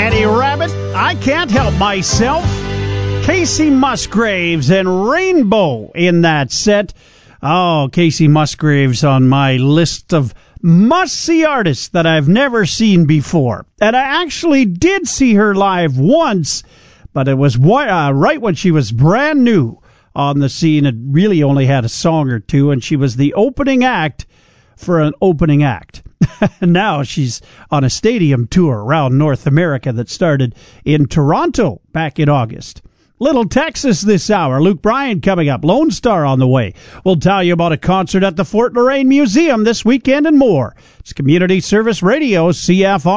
Eddie Rabbit, I Can't Help Myself, Casey Musgraves, and Rainbow in that set. Oh, Casey Musgraves on my list of must-see artists that I've never seen before. And I actually did see her live once, but it was right when she was brand new on the scene. It really only had a song or two, and she was the opening act for an opening act. Now she's on a stadium tour around North America that started in Toronto back in August. Little Texas this hour. Luke Bryan coming up. Lone Star on the way. We'll tell you about a concert at the Fort Loraine Museum this weekend and more. It's Community Service Radio, CFR.